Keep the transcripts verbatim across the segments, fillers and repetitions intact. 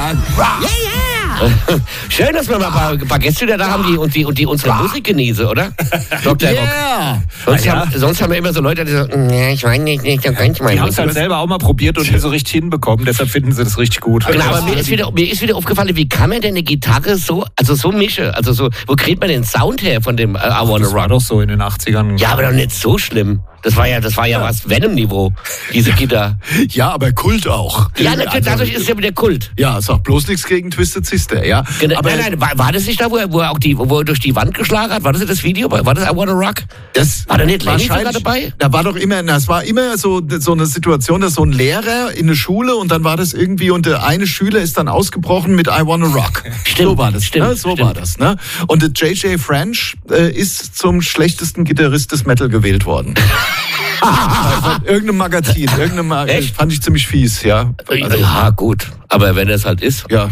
One. Yeah, yeah. Schön, dass wir mal ein paar, ein paar Gäste wieder da haben, die, und, die, und die unsere Musik genießen, oder? Doktor Yeah. Rock. Sonst, ja. haben, sonst haben wir immer so Leute, die sagen, nee, ich weiß nicht, nicht, ich kann nicht mal. Die haben es halt selber auch mal probiert und nicht so richtig hinbekommen, deshalb finden sie das richtig gut. Genau, aber mir ist, wieder, mir ist wieder aufgefallen, wie kann man denn eine Gitarre so, also so mischen? Also so, wo kriegt man den Sound her von dem uh, I Wanna Das war Rock? doch so in den achtzigern. Ja, aber doch nicht so schlimm. Das war ja, das war ja, ja. was Venom-Niveau, diese Gitarre. Ja, aber Kult auch. Ja, natürlich, dadurch ist es ja wieder Kult. Ja, sag bloß nichts gegen Twisted Sister, ja. Genau, aber nein, nein, war, war das nicht da, wo er, wo er auch die, wo er durch die Wand geschlagen hat? War das das Video? War das I Wanna Rock? Das war da nicht Lenny sogar wahrscheinlich dabei? Da war doch immer, das war immer so, so eine Situation, dass so ein Lehrer in der Schule und dann war das irgendwie und der eine Schüler ist dann ausgebrochen mit I Wanna Rock. Stimmt, so war das, stimmt, ne? So stimmt. war das, ne? Und der J J French äh, ist zum schlechtesten Gitarrist des Metal gewählt worden. Von irgendeinem Magazin, irgendeinem Magazin. Echt? Fand ich ziemlich fies, ja. Also, ja, gut. Aber wenn es halt ist. Ja.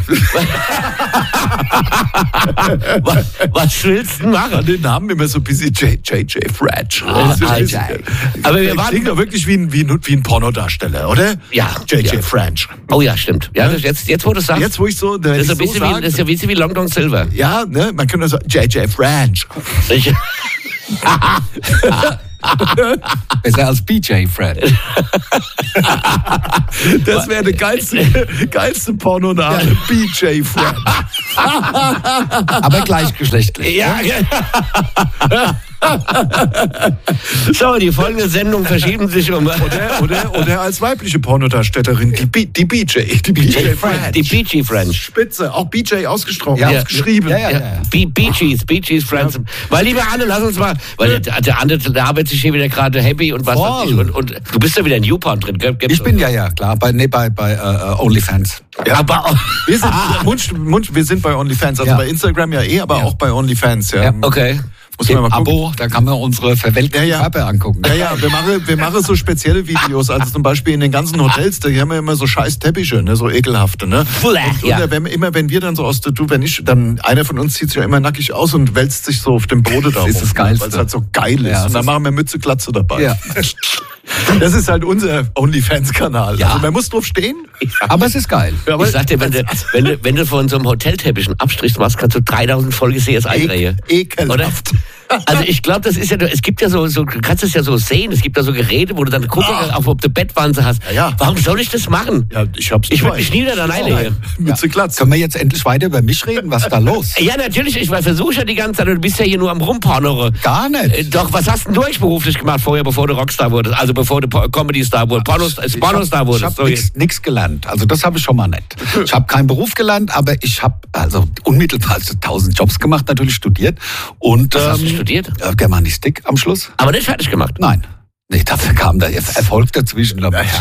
was, was willst du machen? Den Namen immer so ein bisschen J J French. Ah, Also, aber wir der waren klingt doch wirklich wie ein, wie ein, wie ein Pornodarsteller, oder? Ja. J J ja. French. Oh ja, stimmt. Ja, das, jetzt, jetzt, wo du sagst. Jetzt, wo ich so, das ist, so ein bisschen sag, wie, das ist ja ein bisschen wie Long John Silver. ja, ne, man könnte so J J French. Ich, Besser als B J Fred. Das wäre der geilste, geilste Pornoname. Ja. B J French. Aber gleichgeschlechtlich. ja, ja. So, die folgende Sendung verschieben sich um. Oder, oder, oder als weibliche Pornodarstellerin, die, B, die B J. Die B J French. Die Bee Gees French. Spitze, auch B J ausgesprochen, Ja. ausgeschrieben. Ja, ja, ja. Bee Bee Gees, Bee Gees Friends. Weil, liebe Anne, lass uns mal, weil der, der Anne, der arbeitet sich hier wieder gerade happy und was weiß ich. Und, und du bist ja wieder in YouPorn drin, gell? Ich bin ja, ja, klar, bei, nee, bei, bei uh, OnlyFans. Ja. Aber Wir sind, Mund, Mund, wir sind bei OnlyFans, also Ja. bei Instagram ja eh, aber Ja. auch bei OnlyFans. Ja. Ja. okay. Muss man mal gucken. Abo, da kann man unsere verwelkten Ja, ja. Körper angucken. Ja, ja, wir machen, wir machen so spezielle Videos, also zum Beispiel in den ganzen Hotels, da haben wir immer so scheiß Teppiche, ne, so ekelhafte, ne. Und, Ja. und wenn, immer wenn wir dann so aus der, du, wenn ich, dann, einer von uns zieht sich ja immer nackig aus und wälzt sich so auf dem Boden da rum. ist das Geilste. Weil es halt so geil ist. Ja, und das dann ist- machen wir Mütze, Glatze dabei. Ja. Das ist halt unser OnlyFans-Kanal. Ja. Also man muss drauf stehen. Aber es ist geil. Ja, aber Ich sag dir, wenn du, wenn du, wenn du von so einem Hotelteppich einen Abstrich machst, kannst du dreitausend Folgen C S I-Reihe. ekelhaft. Also ich glaube, das ist ja, es gibt ja so, so, du kannst es ja so sehen, es gibt da so Geräte, wo du dann gucken kannst, auch ob du Bettwanze hast. Ja, ja. Warum soll ich das machen? Ja, ich hab's Ich dabei. würde mich nie wieder reinlegen. Mütze, Glatze. Können wir jetzt endlich weiter über mich reden? Was ist da los? Ja, natürlich, ich versuche ja die ganze Zeit, du bist ja hier nur am Rumpornere. Gar Äh, nicht. Doch, was hast denn du eigentlich beruflich gemacht vorher, bevor du Rockstar wurdest? Also bevor du Po- Comedy-Star wurdest, Pornos- äh, Pornostar Ich wurdest? habe So, nichts nichts gelernt. Also das habe ich schon mal nicht. Ich habe keinen Beruf gelernt, aber ich habe also unmittelbar also tausend Jobs gemacht, natürlich studiert. Und, Was hast du ähm, studiert? äh, Germanistik am Schluss. Aber nicht fertig gemacht. Nein. Nee, dafür kam der Erfolg dazwischen. Das ist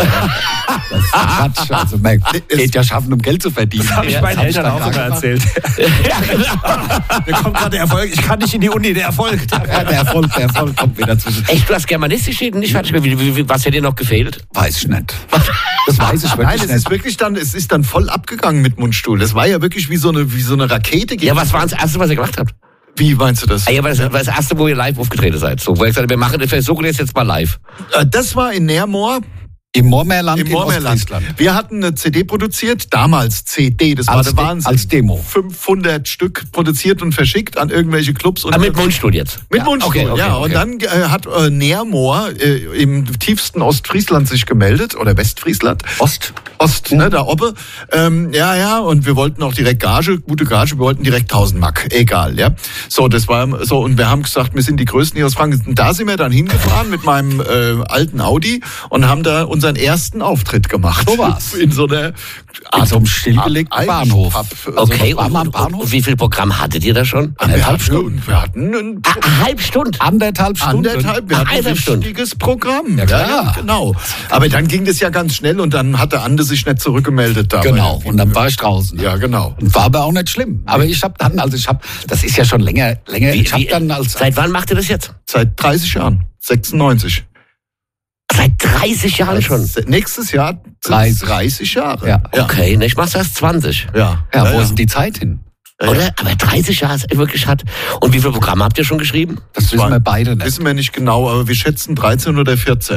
Quatsch. Also man geht ja schaffen, um Geld zu verdienen. Das habe ich Ja, meinen das hab ich Eltern dann auch da immer gemacht. erzählt. Ja, genau. Da kommt gerade der Erfolg. Ich kann nicht in die Uni, der Erfolg. Ja, der Erfolg, der Erfolg kommt wieder zwischen. Echt, du hast Germanistik steht nicht fertig gemacht. Wie, wie, wie, was hätte dir noch gefehlt? Weiß ich nicht. Das weiß ich wirklich Nein, es nicht. ist wirklich dann, es ist dann voll abgegangen mit Mundstuhl. Das war ja wirklich wie so eine, wie so eine Rakete. Ja, was war das Erste, was ihr gemacht habt? Wie meinst du das? Ah, ja, aber das war das Erste, wo ihr live aufgetreten seid. So, wo ihr gesagt habt, wir machen, wir versuchen das jetzt mal live. Äh, Das war in Nährmoor. Im Moormeerland Im in Moormeerland. Ostfriesland. Wir hatten eine C D produziert, damals C D, das war Als der De- Wahnsinn. als Demo. fünfhundert Stück produziert und verschickt an irgendwelche Clubs. Und Ah, mit Mundstuhl jetzt. Mit Ja, Mundstuhl, okay, okay, ja. okay. Und dann äh, hat äh, Nährmoor äh, im tiefsten Ostfriesland sich gemeldet, oder Westfriesland. Ost. Ost, ne, da oben. Ähm, ja, ja, und wir wollten auch direkt Gage, gute Gage, wir wollten direkt tausend Mark, egal, ja. So, das war so, und wir haben gesagt, wir sind die Größten hier aus Franken. Und da sind wir dann hingefahren mit meinem äh, alten Audi und haben da unseren ersten Auftritt gemacht. So war's. In so einer In so einem stillgelegten Art- Bahnhof. Pub. Also Okay, war und, mal am und, Bahnhof? und wie viel Programm hattet ihr da schon? anderthalb Stunden. Wir hatten ein Ah, eine halbe Stunde. Anderthalb Stunden. Anderthalb, wir hatten ein Eineinhalb Stunden. richtiges Programm. Ja, klar. genau. Aber dann ging das ja ganz schnell und dann hatte Ande sich nicht zurückgemeldet. Da Genau. Bei- Und dann war ich draußen. Ja, genau. Und war aber auch nicht schlimm. Aber ich habe dann, also ich habe, das ist ja schon länger, länger. Wie, ich habe wie, dann als seit wann macht ihr das jetzt? Seit dreißig Jahren. sechsundneunzig. Seit dreißig Jahren schon. Nächstes Jahr dreißig. dreißig Jahre. Ja. Okay, ne, ich mach's erst zwanzig. Ja. ja, wo ist denn die Zeit hin? Ja, Oder? ja. Aber dreißig Jahre ist wirklich hat. Und wie viele Programme habt ihr schon geschrieben? Das wissen wir beide nicht. Wissen wir nicht genau, aber wir schätzen dreizehn oder vierzehn.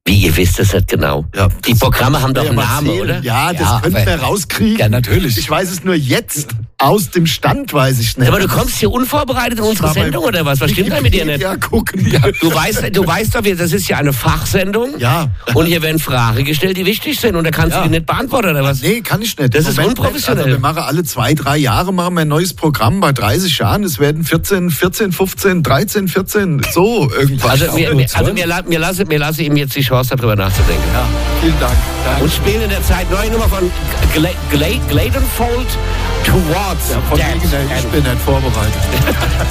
Wie, ihr wisst es nicht genau? Ja, die Programme haben doch ja einen mal Namen, erzählen. oder? Ja, das Ja, könnten aber- wir rauskriegen. Ja, natürlich. Ich weiß es nur jetzt. Aus dem Stand weiß ich nicht. Aber du kommst hier unvorbereitet in unsere Mal bei Sendung, oder was? Was stimmt da mit dir nicht? Ja, gucken. Ja. Du weißt, du weißt doch, wir- das ist ja eine Fachsendung. Ja. Und hier werden Fragen gestellt, die wichtig sind. Und da kannst Ja. du die nicht beantworten, oder was? Nee, kann ich nicht. Das Im ist Moment unprofessionell. nicht. Also wir machen alle zwei, drei Jahre machen wir ein neues Programm. Bei dreißig Jahren, es werden vierzehn, vierzehn, fünfzehn, dreizehn, vierzehn, so irgendwas. Also, wir, wir, also mir, la- mir, lasse, mir lasse ihm jetzt die Chance, darüber nachzudenken. ja, vielen Dank. Danke. Und spielen in der Zeit neue Nummer von Gla Gla Gladenfold Towards Ja, von Death. wegen, ich bin nicht vorbereitet.